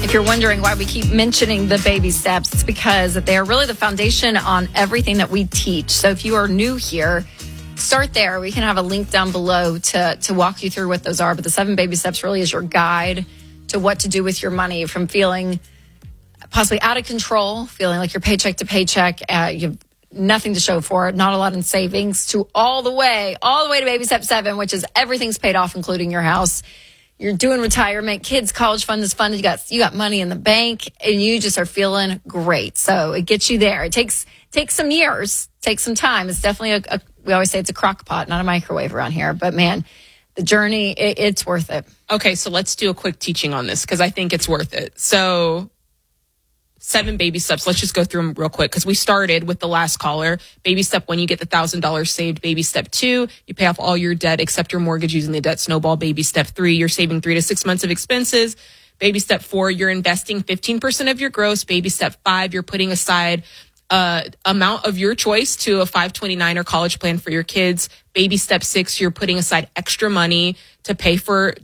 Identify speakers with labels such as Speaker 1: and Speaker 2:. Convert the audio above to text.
Speaker 1: If you're wondering why we keep mentioning the baby steps, it's because they are really the foundation on everything that we teach. So if you are new here, start there. We can have a link down below to walk you through what those are. But the 7 baby steps really is your guide to what to do with your money, from feeling possibly out of control, feeling like you're paycheck to paycheck, you have nothing to show for it, not a lot in savings, to all the way to baby step 7, which is everything's paid off, including your house. You're doing retirement, kids' college fund is funded. You got money in the bank, and you just are feeling great. So it gets you there. It takes some years, takes some time. It's definitely we always say it's a crock pot, not a microwave around here. But man, the journey, it's worth it.
Speaker 2: Okay, so let's do a quick teaching on this because I think it's worth it. So 7 baby steps. Let's just go through them real quick because we started with the last caller. Baby step 1, you get the $1,000 saved. Baby step 2, you pay off all your debt except your mortgage using the debt snowball. Baby step 3, you're saving 3 to 6 months of expenses. Baby step 4, you're investing 15% of your gross. Baby step 5, you're putting aside amount of your choice to a 529 or college plan for your kids. Baby step 6, you're putting aside extra money to pay for